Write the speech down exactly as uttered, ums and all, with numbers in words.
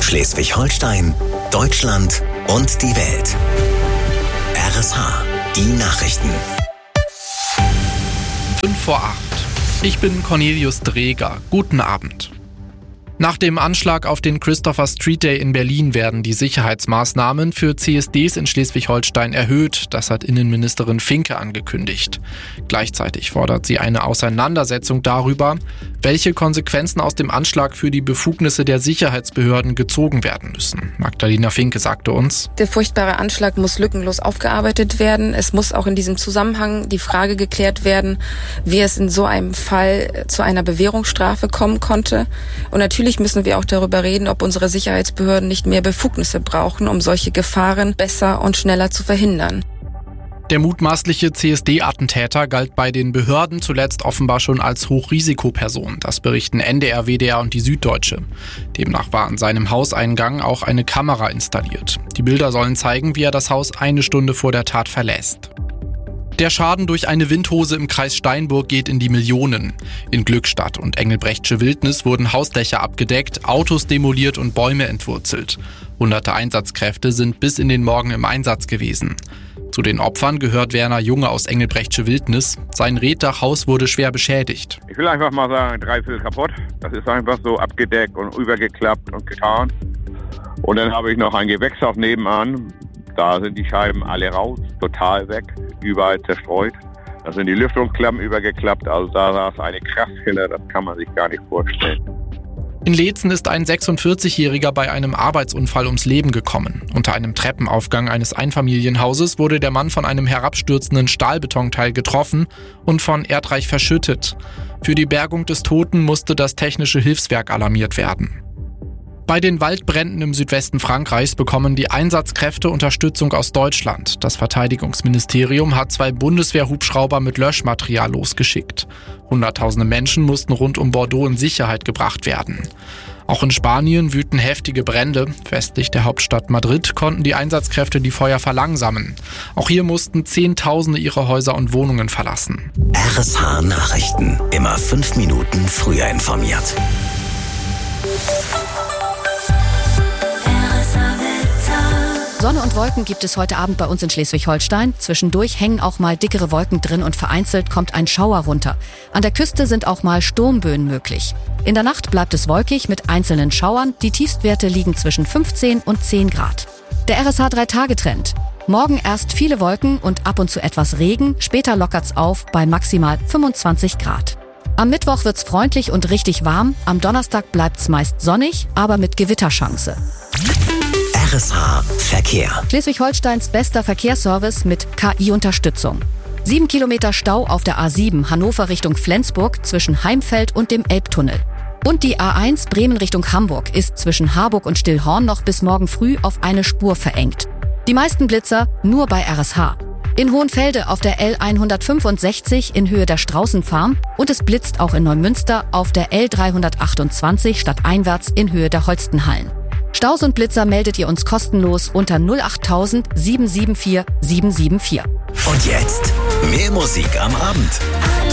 Schleswig-Holstein, Deutschland und die Welt. R S H, die Nachrichten. fünf vor acht. Ich bin Cornelius Dreger. Guten Abend. Nach dem Anschlag auf den Christopher Street Day in Berlin werden die Sicherheitsmaßnahmen für C S Ds in Schleswig-Holstein erhöht. Das hat Innenministerin Finke angekündigt. Gleichzeitig fordert sie eine Auseinandersetzung darüber, welche Konsequenzen aus dem Anschlag für die Befugnisse der Sicherheitsbehörden gezogen werden müssen. Magdalena Finke sagte uns: Der furchtbare Anschlag muss lückenlos aufgearbeitet werden. Es muss auch in diesem Zusammenhang die Frage geklärt werden, wie es in so einem Fall zu einer Bewährungsstrafe kommen konnte. Und natürlich müssen wir auch darüber reden, ob unsere Sicherheitsbehörden nicht mehr Befugnisse brauchen, um solche Gefahren besser und schneller zu verhindern. Der mutmaßliche C S D-Attentäter galt bei den Behörden zuletzt offenbar schon als Hochrisikoperson. Das berichten N D R, W D R und die Süddeutsche. Demnach war an seinem Hauseingang auch eine Kamera installiert. Die Bilder sollen zeigen, wie er das Haus eine Stunde vor der Tat verlässt. Der Schaden durch eine Windhose im Kreis Steinburg geht in die Millionen. In Glückstadt und Engelbrechtsche Wildnis wurden Hausdächer abgedeckt, Autos demoliert und Bäume entwurzelt. Hunderte Einsatzkräfte sind bis in den Morgen im Einsatz gewesen. Zu den Opfern gehört Werner Junge aus Engelbrechtsche Wildnis. Sein Reetdachhaus wurde schwer beschädigt. Ich will einfach mal sagen, drei Viertel kaputt. Das ist einfach so abgedeckt und übergeklappt und getan. Und dann habe ich noch ein Gewächshaus nebenan. Da sind die Scheiben alle raus, total weg, überall zerstreut. Da sind die Lüftungsklappen übergeklappt, also da saß eine Kraftfehler, das kann man sich gar nicht vorstellen. In Leetzen ist ein sechsundvierzigjähriger bei einem Arbeitsunfall ums Leben gekommen. Unter einem Treppenaufgang eines Einfamilienhauses wurde der Mann von einem herabstürzenden Stahlbetonteil getroffen und von Erdreich verschüttet. Für die Bergung des Toten musste das technische Hilfswerk alarmiert werden. Bei den Waldbränden im Südwesten Frankreichs bekommen die Einsatzkräfte Unterstützung aus Deutschland. Das Verteidigungsministerium hat zwei Bundeswehr-Hubschrauber mit Löschmaterial losgeschickt. Hunderttausende Menschen mussten rund um Bordeaux in Sicherheit gebracht werden. Auch in Spanien wüten heftige Brände. Westlich der Hauptstadt Madrid konnten die Einsatzkräfte die Feuer verlangsamen. Auch hier mussten Zehntausende ihre Häuser und Wohnungen verlassen. R S H Nachrichten. Immer fünf Minuten früher informiert. Sonne und Wolken gibt es heute Abend bei uns in Schleswig-Holstein. Zwischendurch hängen auch mal dickere Wolken drin und vereinzelt kommt ein Schauer runter. An der Küste sind auch mal Sturmböen möglich. In der Nacht bleibt es wolkig mit einzelnen Schauern. Die Tiefstwerte liegen zwischen fünfzehn und zehn Grad. Der R S H drei Tage Trend. Morgen erst viele Wolken und ab und zu etwas Regen. Später lockert's auf bei maximal fünfundzwanzig Grad. Am Mittwoch wird's freundlich und richtig warm. Am Donnerstag bleibt's meist sonnig, aber mit Gewitterchance. R S H Verkehr. Schleswig-Holsteins bester Verkehrsservice mit K I-Unterstützung. Sieben Kilometer Stau auf der A sieben Hannover Richtung Flensburg zwischen Heimfeld und dem Elbtunnel. Und die A eins Bremen Richtung Hamburg ist zwischen Harburg und Stillhorn noch bis morgen früh auf eine Spur verengt. Die meisten Blitzer nur bei R S H. In Hohenfelde auf der L hundertfünfundsechzig in Höhe der Straußenfarm und es blitzt auch in Neumünster auf der L dreihundertachtundzwanzig stadteinwärts in Höhe der Holstenhallen. Staus und Blitzer meldet ihr uns kostenlos unter null acht null null sieben sieben vier sieben sieben vier. Und jetzt mehr Musik am Abend.